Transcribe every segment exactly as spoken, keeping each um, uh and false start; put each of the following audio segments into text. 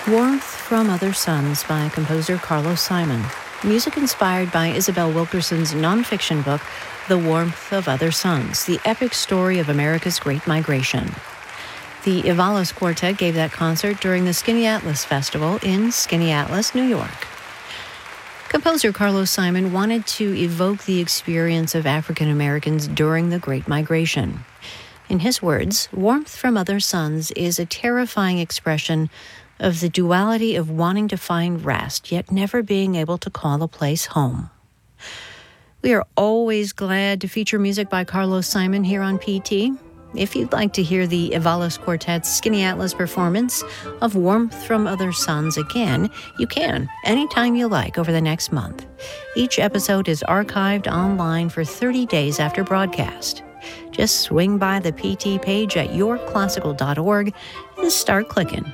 Warmth from Other Suns by composer Carlos Simon. Music inspired by Isabel Wilkerson's nonfiction book, The Warmth of Other Suns, the epic story of America's Great Migration. The Ivalos Quartet gave that concert during the Skinny Atlas Festival in Skinny Atlas, New York. Composer Carlos Simon wanted to evoke the experience of African Americans during the Great Migration. In his words, Warmth from Other Suns is a terrifying expression of the duality of wanting to find rest, yet never being able to call a place home. We are always glad to feature music by Carlos Simon here on P T. If you'd like to hear the Ivalos Quartet's Skinny Atlas performance of Warmth from Other Suns again, you can, anytime you like, over the next month. Each episode is archived online for thirty days after broadcast. Just swing by the P T page at your classical dot org and start clicking.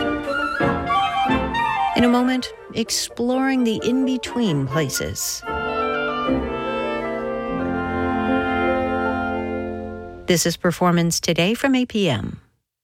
In a moment, exploring the in-between places. This is Performance Today from A P M.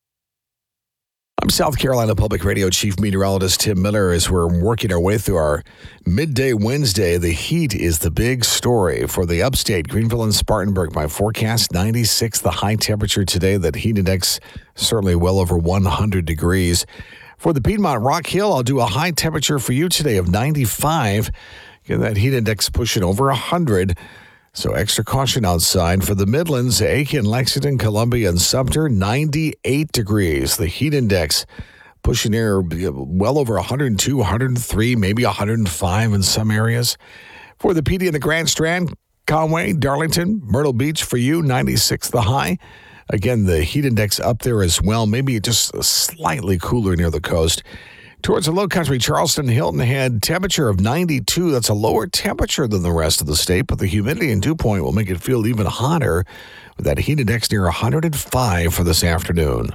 I'm South Carolina Public Radio Chief Meteorologist Tim Miller. As we're working our way through our midday Wednesday, the heat is the big story for the upstate, Greenville and Spartanburg. My forecast, ninety-six, the high temperature today. That heat index certainly well over one hundred degrees. For the Piedmont Rock Hill, I'll do a high temperature for you today of ninety-five. Get that heat index pushing over one hundred. So extra caution outside. For the Midlands, Aiken, Lexington, Columbia, and Sumter, ninety-eight degrees. The heat index pushing air well over one hundred two, one hundred three, maybe one hundred five in some areas. For the P D and the Grand Strand, Conway, Darlington, Myrtle Beach for you, ninety-six the high. Again, the heat index up there as well, maybe just slightly cooler near the coast. Towards the low country, Charleston, Hilton had temperature of ninety-two. That's a lower temperature than the rest of the state, but the humidity in Dew Point will make it feel even hotter with that heat index near one hundred five for this afternoon.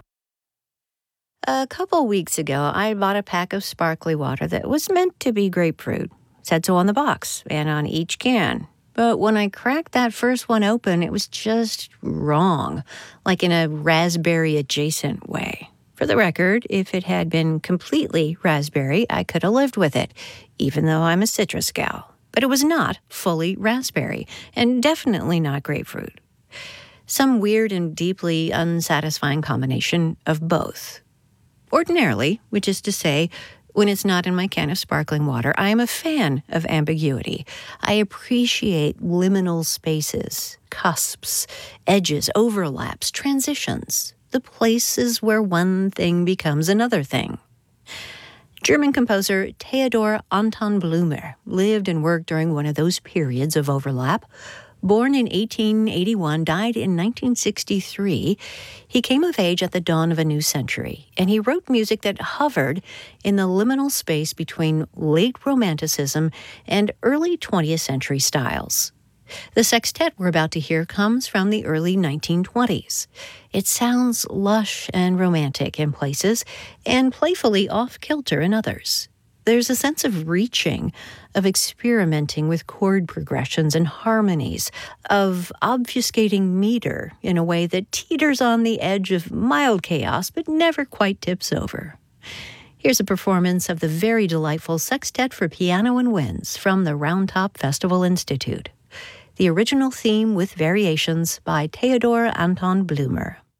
A couple weeks ago, I bought a pack of sparkly water that was meant to be grapefruit. It said so on the box and on each can. But when I cracked that first one open, it was just wrong, like in a raspberry-adjacent way. For the record, if it had been completely raspberry, I could have lived with it, even though I'm a citrus gal. But it was not fully raspberry, and definitely not grapefruit. Some weird and deeply unsatisfying combination of both. Ordinarily, which is to say, when it's not in my can of sparkling water, I am a fan of ambiguity. I appreciate liminal spaces, cusps, edges, overlaps, transitions. The places where one thing becomes another thing. German composer Theodor Anton Blumer lived and worked during one of those periods of overlap. Born in eighteen eighty-one, died in nineteen sixty-three, he came of age at the dawn of a new century, and he wrote music that hovered in the liminal space between late Romanticism and early twentieth century styles. The sextet we're about to hear comes from the early nineteen twenties. It sounds lush and romantic in places and playfully off-kilter in others. There's a sense of reaching, of experimenting with chord progressions and harmonies, of obfuscating meter in a way that teeters on the edge of mild chaos but never quite tips over. Here's a performance of the very delightful Sextet for Piano and Winds from the Round Top Festival Institute. The original theme with variations by Theodor Anton Blumer.